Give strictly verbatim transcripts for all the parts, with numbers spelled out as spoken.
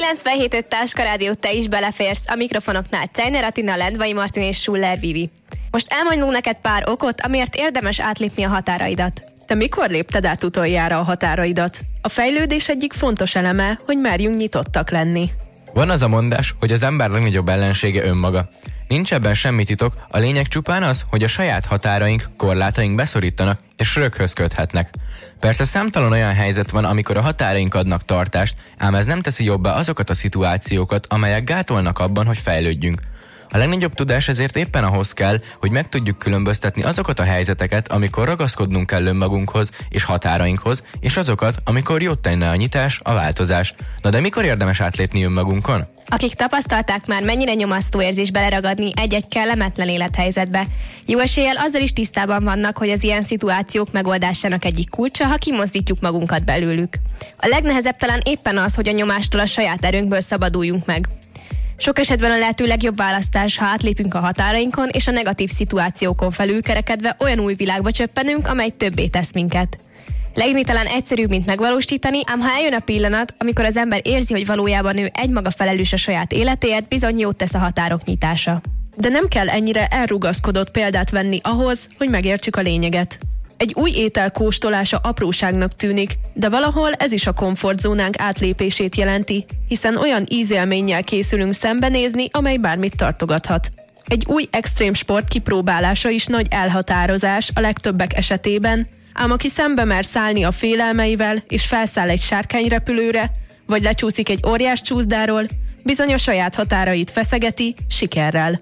kilencvenhét öt Táska Rádió, te is beleférsz. A mikrofonoknál Czejner Atina, Lendvai Martin és Schuller Vivi. Most elmondunk neked pár okot, amiért érdemes átlépni a határaidat. Te mikor lépted át utoljára a határaidat? A fejlődés egyik fontos eleme, hogy merjünk nyitottak lenni. Van az a mondás, hogy az ember legnagyobb ellensége önmaga. Nincs ebben semmi titok, a lényeg csupán az, hogy a saját határaink, korlátaink beszorítanak és röghöz köthetnek. Persze számtalan olyan helyzet van, amikor a határaink adnak tartást, ám ez nem teszi jobbá azokat a szituációkat, amelyek gátolnak abban, hogy fejlődjünk. A legnagyobb tudás ezért éppen ahhoz kell, hogy meg tudjuk különböztetni azokat a helyzeteket, amikor ragaszkodnunk kell önmagunkhoz és határainkhoz, és azokat, amikor jót tenne a nyitás, a változás. Na de mikor érdemes átlépni önmagunkon? Akik tapasztalták már, mennyire nyomasztó érzés beleragadni egy-egy kellemetlen élethelyzetbe. Jó eséllyel azzal is tisztában vannak, hogy az ilyen szituációk megoldásának egyik kulcsa, ha kimozdítjuk magunkat belőlük. A legnehezebb talán éppen az, hogy a nyomástól a saját erőnkből szabaduljunk meg. Sok esetben a lehető legjobb választás, ha átlépünk a határainkon, és a negatív szituációkon felülkerekedve olyan új világba csöppenünk, amely többé tesz minket. Leírni talán egyszerűbb, mint megvalósítani, ám ha eljön a pillanat, amikor az ember érzi, hogy valójában ő egymaga felelős a saját életéért, bizony jót tesz a határok nyitása. De nem kell ennyire elrugaszkodott példát venni ahhoz, hogy megértsük a lényeget. Egy új étel kóstolása apróságnak tűnik, de valahol ez is a komfortzónánk átlépését jelenti, hiszen olyan ízélménnyel készülünk szembenézni, amely bármit tartogathat. Egy új extrém sport kipróbálása is nagy elhatározás a legtöbbek esetében, ám aki szembe mer szállni a félelmeivel és felszáll egy sárkányrepülőre, vagy lecsúszik egy óriás csúszdáról, bizony a saját határait feszegeti sikerrel.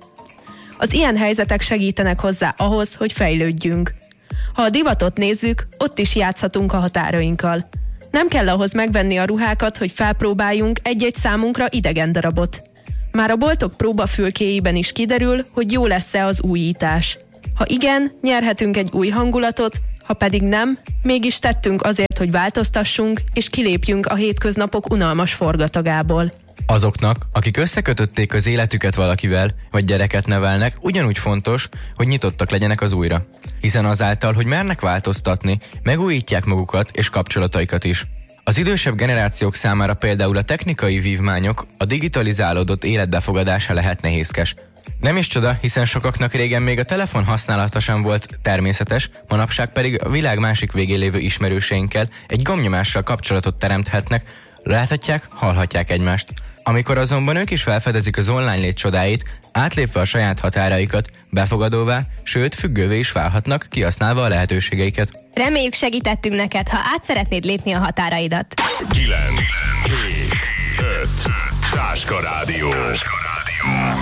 Az ilyen helyzetek segítenek hozzá ahhoz, hogy fejlődjünk. Ha a divatot nézzük, ott is játszhatunk a határainkkal. Nem kell ahhoz megvenni a ruhákat, hogy felpróbáljunk egy-egy számunkra idegen darabot. Már a boltok próbafülkéjében is kiderül, hogy jó lesz-e az újítás. Ha igen, nyerhetünk egy új hangulatot, ha pedig nem, mégis tettünk azért, hogy változtassunk, és kilépjünk a hétköznapok unalmas forgatagából. Azoknak, akik összekötötték az életüket valakivel, vagy gyereket nevelnek, ugyanúgy fontos, hogy nyitottak legyenek az újra. Hiszen azáltal, hogy mernek változtatni, megújítják magukat és kapcsolataikat is. Az idősebb generációk számára például a technikai vívmányok, a digitalizálódott élet befogadása lehet nehézkes. Nem is csoda, hiszen sokaknak régen még a telefon használata sem volt természetes, manapság pedig a világ másik végén lévő ismerőseinkkel egy gombnyomással kapcsolatot teremthetnek, láthatják, hallhatják egymást. Amikor azonban ők is felfedezik az online lét csodáit, átlépve a saját határaikat, befogadóvá, sőt függővé is válhatnak, kihasználva a lehetőségeiket. Reméljük segítettünk neked, ha át szeretnéd lépni a határaidat. kilenc, hét, öt Táska Rádió.